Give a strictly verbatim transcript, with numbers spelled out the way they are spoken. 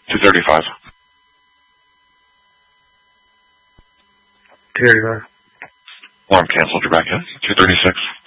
two thirty-five. two thirty-five. Alarm canceled. You're back in. two thirty-six.